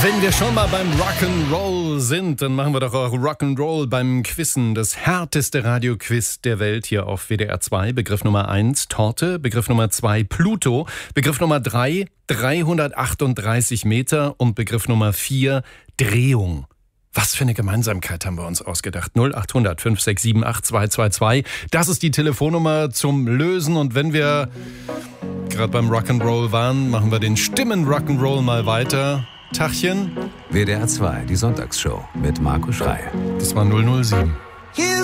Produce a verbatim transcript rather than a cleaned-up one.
Wenn wir schon mal beim Rock'n'Roll sind, dann machen wir doch auch Rock'n'Roll beim Quizzen. Das härteste Radioquiz der Welt hier auf W D R zwei. Begriff Nummer eins, Torte. Begriff Nummer zwei, Pluto. Begriff Nummer drei, dreihundertachtunddreißig Meter. Und Begriff Nummer vier, Drehung. Was für eine Gemeinsamkeit haben wir uns ausgedacht? null acht hundert fünf sechs sieben acht zwei zwei zwei. Das ist die Telefonnummer zum Lösen. Und wenn wir gerade beim Rock'n'Roll waren, machen wir den Stimmen-Rock'n'Roll mal weiter. Tachchen. W D R zwei, die Sonntagshow mit Marco Schrei. Das war null null sieben.